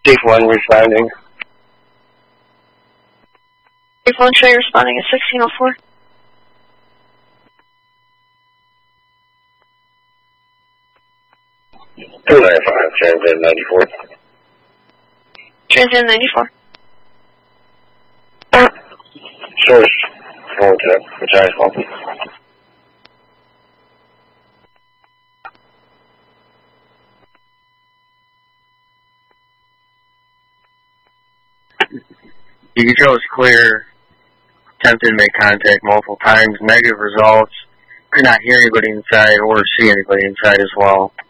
Chief 1 responding. Chief 1 Trey responding at 1604. Transcend 94. Transcend 94. Source 410, Giant Call. You control is clear. Attempted to make contact multiple times. Negative results. Could not hear anybody inside or see anybody inside as well.